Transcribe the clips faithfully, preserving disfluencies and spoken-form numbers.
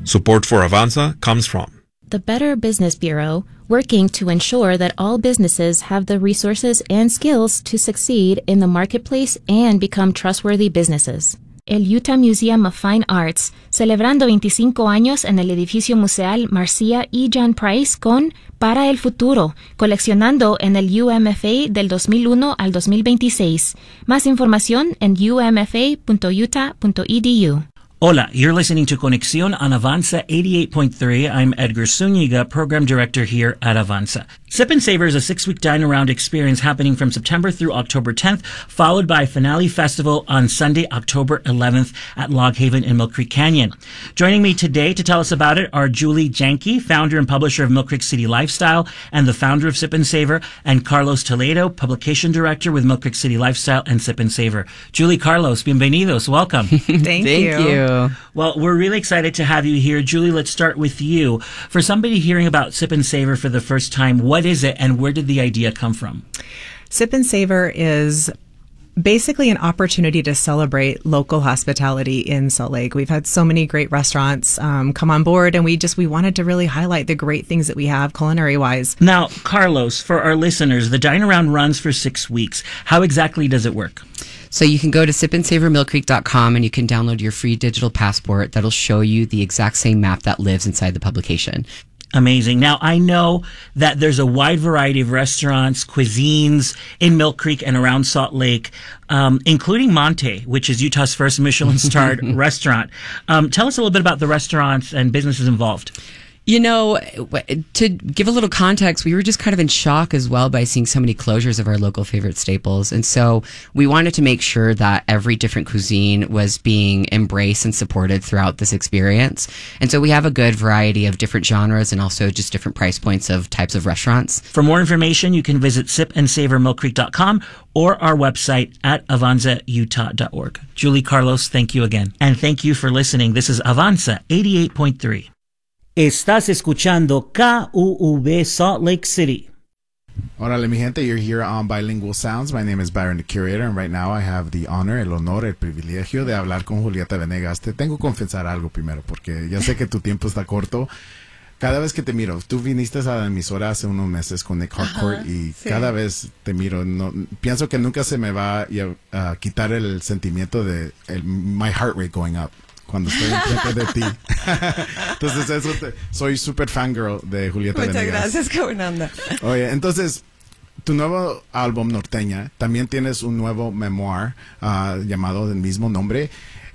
Support for Avanza comes from the Better Business Bureau, working to ensure that all businesses have the resources and skills to succeed in the marketplace and become trustworthy businesses. El Utah Museum of Fine Arts, celebrando veinticinco años en el edificio museal Marcia E. John Price con Para el Futuro, coleccionando en el U M F A del dos mil uno al dos mil veintiséis. Más información en u m f a punto utah punto e d u. Hola, you're listening to Conexión on Avanza eighty-eight point three. I'm Edgar Zúñiga, Program Director here at Avanza. Sip and Savor is a six-week dine-around experience happening from September through October tenth, followed by a finale festival on Sunday, October eleventh at Log Haven in Mill Creek Canyon. Joining me today to tell us about it are Julie Janke, founder and publisher of Mill Creek City Lifestyle and the founder of Sip and Savor, and Carlos Toledo, publication director with Mill Creek City Lifestyle and Sip and Savor. Julie, Carlos, bienvenidos. Welcome. Thank, Thank you. you. Well, we're really excited to have you here. Julie, let's start with you. For somebody hearing about Sip and Savor for the first time, what is it and where did the idea come from? Sip and Savor is basically an opportunity to celebrate local hospitality in Salt Lake. We've had so many great restaurants um, come on board, and we just we wanted to really highlight the great things that we have culinary-wise. Now, Carlos, for our listeners, the Dine Around runs for six weeks. How exactly does it work? So you can go to sip and savor mill creek dot com and you can download your free digital passport that'll show you the exact same map that lives inside the publication. Amazing. Now, I know that there's a wide variety of restaurants, cuisines in Mill Creek and around Salt Lake, um, including Monte, which is Utah's first Michelin-starred restaurant. Um, tell us a little bit about the restaurants and businesses involved. You know, to give a little context, we were just kind of in shock as well by seeing so many closures of our local favorite staples. And so we wanted to make sure that every different cuisine was being embraced and supported throughout this experience. And so we have a good variety of different genres and also just different price points of types of restaurants. For more information, you can visit sip and savor mill creek dot com or our website at avanza utah dot org. Julie, Carlos, thank you again. And thank you for listening. This is Avanza eighty-eight point three. Estás escuchando K U V Salt Lake City. Órale, mi gente, you're here on Bilingual Sounds. My name is Byron, the curator, and right now I have the honor, el honor, el privilegio de hablar con Julieta Venegas. Te tengo que confesar algo primero, porque ya sé que tu tiempo está corto. Cada vez que te miro, tú viniste a la emisora hace unos meses con Nick Harcourt y sí. Cada vez te miro, no, pienso que nunca se me va a, a quitar el sentimiento de el, my heart rate going up cuando estoy enfrente de ti. Entonces, eso te, soy super fangirl de Julieta Muchas Venegas. gracias, qué buena onda. Oye, entonces, tu nuevo álbum Norteña, también tienes un nuevo memoir uh, llamado del mismo nombre.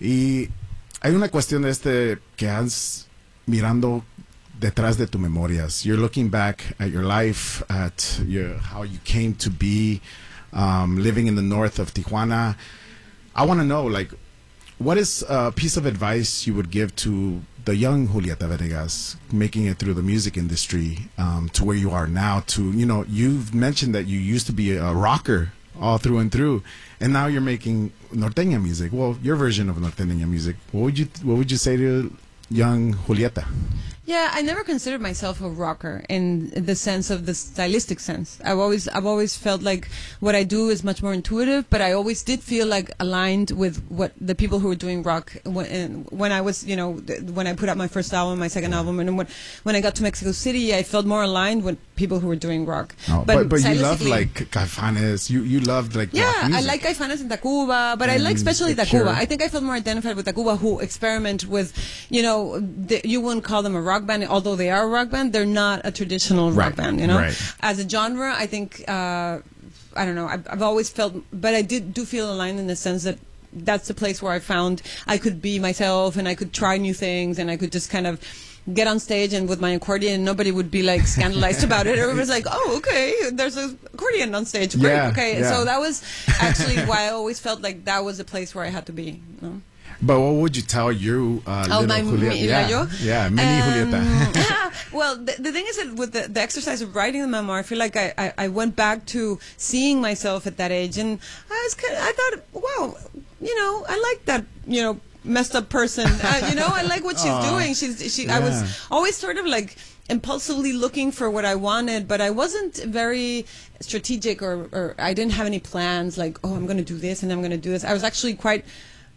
Y hay una cuestión de este que has mirando detrás de tus memorias. You're looking back at your life, at your, how you came to be um, living in the north of Tijuana. I want to know, like, what is a piece of advice you would give to the young Julieta Venegas making it through the music industry um, to where you are now? To, you know, you've mentioned that you used to be a rocker all through and through, and now you're making norteña music. Well, your version of norteña music. What would you What would you say to young Julieta? Yeah, I never considered myself a rocker in the sense of the stylistic sense. I've always, I've always felt like what I do is much more intuitive, but I always did feel like aligned with what the people who were doing rock when, when I was, you know, when I put out my first album, my second album, and when, when I got to Mexico City, I felt more aligned with people who were doing rock. Oh, but but, but you love like Caifanes, you you loved like yeah, rock music. I like Caifanes and Tacuba, but and I like especially Tacuba. Sure. I think I felt more identified with Tacuba, who experiment with, you know, the, you wouldn't call them a rock band, although they are a rock band, they're not a traditional right. rock band, you know? Right. As a genre, I think, uh, I don't know, I've, I've always felt, but I did do feel aligned in the sense that that's the place where I found I could be myself and I could try new things and I could just kind of get on stage and with my accordion and nobody would be like scandalized about it. Everybody's like, oh, okay, there's an accordion on stage. Great, yeah, okay. Yeah. So that was actually why I always felt like that was a place where I had to be. You know? But what would you tell you, uh, oh, little my, Julieta? Mi, yeah, yo? yeah, mini um, Julieta. yeah, well, the, the thing is that with the, the exercise of writing the memoir, I feel like I, I, I went back to seeing myself at that age, and I was kind of, I thought, wow, you know, I like that, you know, messed up person. uh, you know, I like what she's Aww. doing. She's she. Yeah. I was always sort of like impulsively looking for what I wanted, but I wasn't very strategic, or, or I didn't have any plans like, oh, I'm going to do this and I'm going to do this. I was actually quite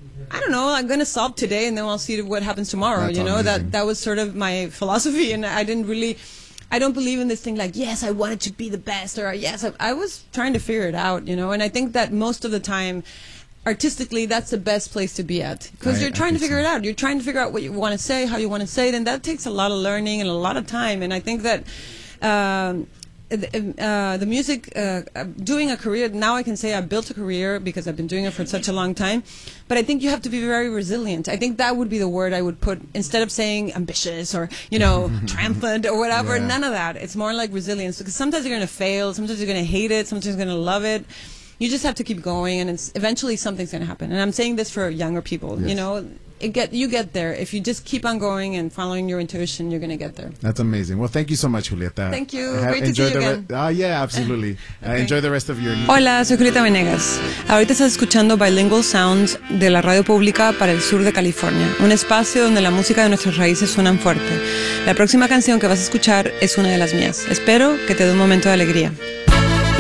I don't know, I'm going to solve today and then I'll see what happens tomorrow. That's you know, amazing. that that was sort of my philosophy, and I didn't really, I don't believe in this thing like, yes, I wanted to be the best, or yes, I, I was trying to figure it out, you know, and I think that most of the time, artistically, that's the best place to be at, because I- you're I trying to think figure so. it out. You're trying to figure out what you want to say, how you want to say it, and that takes a lot of learning and a lot of time, and I think that um, uh, the music, uh, uh, doing a career, now I can say I built a career because I've been doing it for such a long time, but I think you have to be very resilient. I think that would be the word I would put, instead of saying ambitious or, you know, triumphant or whatever, Yeah. none of that. It's more like resilience, because sometimes you're going to fail, sometimes you're going to hate it, sometimes you're going to love it. You just have to keep going, and it's, eventually something's going to happen. And I'm saying this for younger people, you Yes. know, it get you get there. If you just keep on going and following your intuition, you're going to get there. That's amazing. Well, thank you so much, Julieta. Thank you. Ha- Great to enjoy see you the again. Ah, yeah, absolutely. Uh, Okay. enjoy the rest of your. Hola, soy Julieta Venegas. Ahorita estás escuchando Bilingual Sounds de la radio pública para el sur de California, un espacio donde la música de nuestras raíces suenan fuerte. La próxima canción que vas a escuchar es una de las mías. Espero que te dé un momento de alegría.